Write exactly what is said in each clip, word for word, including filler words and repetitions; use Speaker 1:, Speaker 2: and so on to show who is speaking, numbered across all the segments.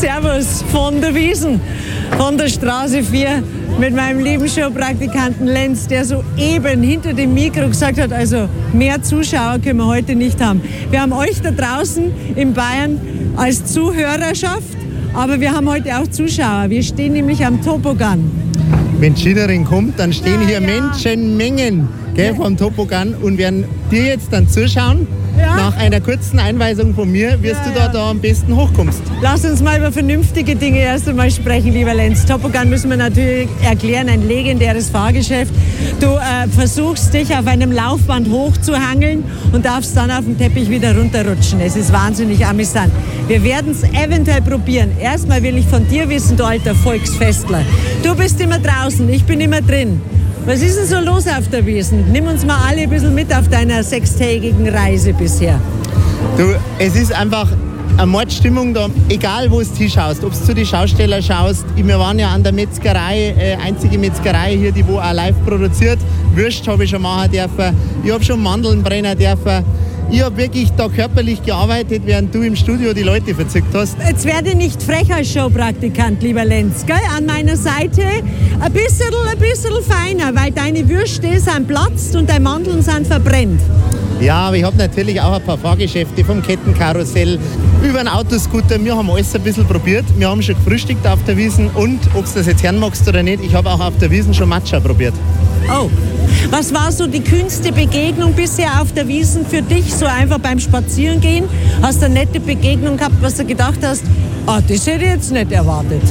Speaker 1: Servus von der Wiesn, von der Straße vier mit meinem lieben Showpraktikanten Lenz, der soeben hinter dem Mikro gesagt hat, also mehr Zuschauer können wir heute nicht haben. Wir haben euch da draußen in Bayern als Zuhörerschaft, aber wir haben heute auch Zuschauer. Wir stehen nämlich am Topogan.
Speaker 2: Wenn Skinerin kommt, dann stehen
Speaker 1: Na,
Speaker 2: hier
Speaker 1: ja.
Speaker 2: Menschenmengen gell, vom Topogan und werden dir jetzt dann zuschauen.
Speaker 1: Ja.
Speaker 2: Nach einer kurzen Einweisung von mir wirst
Speaker 1: Ja,
Speaker 2: du da,
Speaker 1: ja.
Speaker 2: da am besten hochkommst.
Speaker 1: Lass uns mal über vernünftige Dinge erst einmal sprechen, lieber Lenz. Topogan müssen wir natürlich erklären, ein legendäres Fahrgeschäft. Du äh, versuchst dich auf einem Laufband hochzuhangeln und darfst dann auf dem Teppich wieder runterrutschen. Es ist wahnsinnig amüsant. Wir werden es eventuell probieren. Erstmal will ich von dir wissen, du alter Volksfestler. Du bist immer draußen, ich bin immer drin. Was ist denn so los auf der Wiesn? Nimm uns mal alle ein bisschen mit auf deiner sechstägigen Reise bisher.
Speaker 2: Du, es ist einfach eine Mordstimmung da, egal wo du hinschaust. Ob du zu den Schaustellern schaust, wir waren ja an der Metzgerei, äh, einzige Metzgerei hier, die wo auch live produziert. Würst habe ich schon machen dürfen, ich habe schon Mandeln brennen dürfen. Ich habe wirklich da körperlich gearbeitet, während du im Studio die Leute verzückt hast.
Speaker 1: Jetzt werde nicht frech als Showpraktikant, lieber Lenz. Gell? An meiner Seite ein bisschen, ein bisschen feiner, weil deine Würste sind platzt und deine Mandeln sind verbrennt.
Speaker 2: Ja, aber ich habe natürlich auch ein paar Fahrgeschäfte vom Kettenkarussell über einen Autoscooter. Wir haben alles ein bisschen probiert. Wir haben schon gefrühstückt auf der Wiesn und, ob du das jetzt hören magst oder nicht, ich habe auch auf der Wiesn schon Matcha probiert.
Speaker 1: Oh, was war so die kühnste Begegnung bisher auf der Wiesn für dich, so einfach beim Spazierengehen? Hast du eine nette Begegnung gehabt, was du gedacht hast, ah, das hätte ich jetzt nicht erwartet?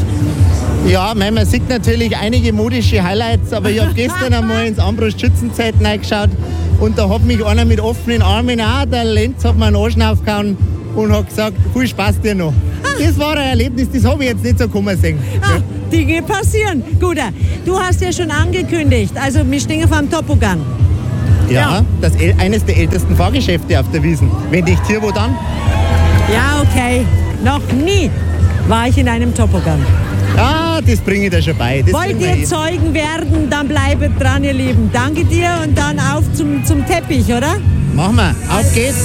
Speaker 2: Ja, man sieht natürlich einige modische Highlights, aber ich habe gestern einmal ins Armbrust-Schützenzelt reingeschaut und da hat mich einer mit offenen Armen, auch der Lenz, hat mir einen Arsch aufgehauen und hat gesagt, viel Spaß dir noch. Das war ein Erlebnis, das habe ich jetzt nicht so kommen sehen.
Speaker 1: Ah, Dinge passieren. Gut, du hast ja schon angekündigt, also wir stehen auf einem Topogan.
Speaker 2: Ja,
Speaker 1: Ja.
Speaker 2: Das ist eines der ältesten Fahrgeschäfte auf der Wiesn. Wenn nicht hier, wo dann?
Speaker 1: Ja, okay. Noch nie war ich in einem Topogan.
Speaker 2: Ja, das bringe ich dir schon bei. Das
Speaker 1: Wollt
Speaker 2: bringen wir
Speaker 1: ihr
Speaker 2: eh.
Speaker 1: Zeugen werden, dann bleibet dran, ihr Lieben. Danke dir und dann auf zum, zum Teppich, oder?
Speaker 2: Machen wir. Auf geht's.